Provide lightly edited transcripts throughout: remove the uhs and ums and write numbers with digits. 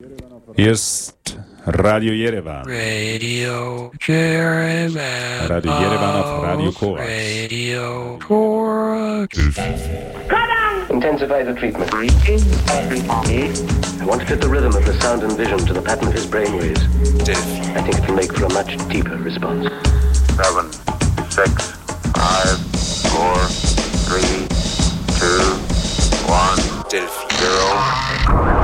Hier ist Radio Jerewan. Radio Jerewan. Radio Jerewan auf Radio Korax. Radio Korax. Intensify the treatment. I want to fit the rhythm of the sound and vision to the pattern of his brainwaves. I think it will make for a much deeper response. 7, 6, 5, 4, 3, 2, 1, Delphi. 0.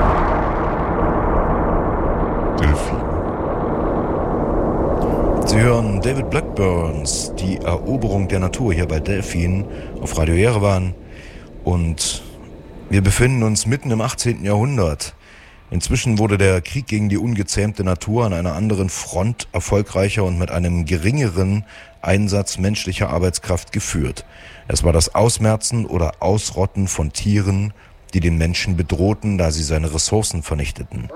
Sie hören David Blackburns, die Eroberung der Natur hier bei Delphin auf Radio Jerewan. Und wir befinden uns mitten im 18. Jahrhundert. Inzwischen wurde der Krieg gegen die ungezähmte Natur an einer anderen Front erfolgreicher und mit einem geringeren Einsatz menschlicher Arbeitskraft geführt. Es war das Ausmerzen oder Ausrotten von Tieren, die den Menschen bedrohten, da sie seine Ressourcen vernichteten.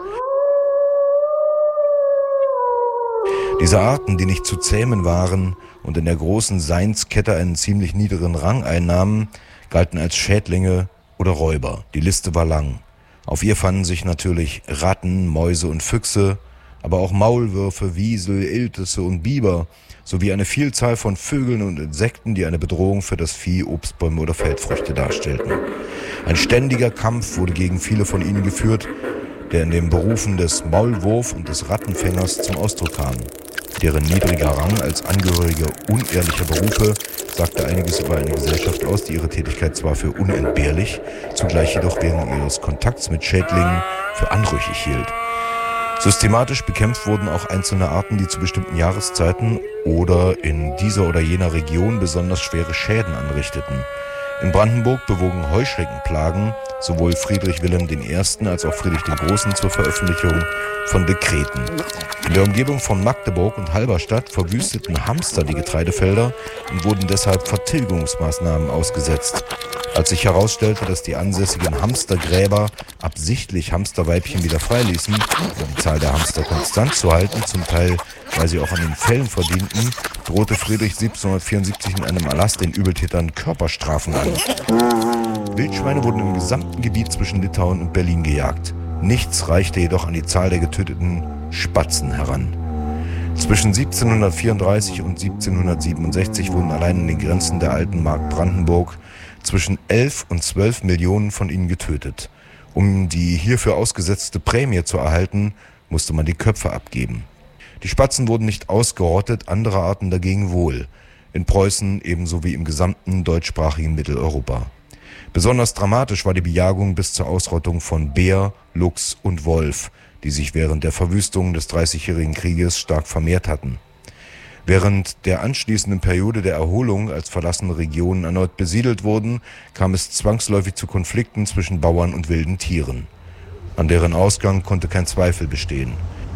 Diese Arten, die nicht zu zähmen waren und in der großen Seinskette einen ziemlich niederen Rang einnahmen, galten als Schädlinge oder Räuber. Die Liste war lang. Auf ihr fanden sich natürlich Ratten, Mäuse und Füchse, aber auch Maulwürfe, Wiesel, Iltisse und Biber, sowie eine Vielzahl von Vögeln und Insekten, die eine Bedrohung für das Vieh, Obstbäume oder Feldfrüchte darstellten. Ein ständiger Kampf wurde gegen viele von ihnen geführt, der in den Berufen des Maulwurf- und des Rattenfängers zum Ausdruck kam. Deren niedriger Rang als Angehörige unehrlicher Berufe sagte einiges über eine Gesellschaft aus, die ihre Tätigkeit zwar für unentbehrlich, zugleich jedoch während ihres Kontakts mit Schädlingen für anrüchig hielt. Systematisch bekämpft wurden auch einzelne Arten, die zu bestimmten Jahreszeiten oder in dieser oder jener Region besonders schwere Schäden anrichteten. In Brandenburg bewogen Heuschreckenplagen sowohl Friedrich Wilhelm I. als auch Friedrich den Großen zur Veröffentlichung von Dekreten. In der Umgebung von Magdeburg und Halberstadt verwüsteten Hamster die Getreidefelder und wurden deshalb Vertilgungsmaßnahmen ausgesetzt. Als sich herausstellte, dass die ansässigen Hamstergräber absichtlich Hamsterweibchen wieder freiließen, um die Zahl der Hamster konstant zu halten, zum Teil weil sie auch an den Fellen verdienten, drohte Friedrich 1774 in einem Erlass den Übeltätern Körperstrafen an. Wildschweine wurden im gesamten Gebiet zwischen Litauen und Berlin gejagt. Nichts reichte jedoch an die Zahl der getöteten Spatzen heran. Zwischen 1734 und 1767 wurden allein in den Grenzen der alten Mark Brandenburg zwischen 11 und 12 Millionen von ihnen getötet. Um die hierfür ausgesetzte Prämie zu erhalten, musste man die Köpfe abgeben. Die Spatzen wurden nicht ausgerottet, andere Arten dagegen wohl. In Preußen ebenso wie im gesamten deutschsprachigen Mitteleuropa. Besonders dramatisch war die Bejagung bis zur Ausrottung von Bär, Luchs und Wolf, die sich während der Verwüstung des Dreißigjährigen Krieges stark vermehrt hatten. Während der anschließenden Periode der Erholung, als verlassene Regionen erneut besiedelt wurden, kam es zwangsläufig zu Konflikten zwischen Bauern und wilden Tieren. An deren Ausgang konnte kein Zweifel bestehen.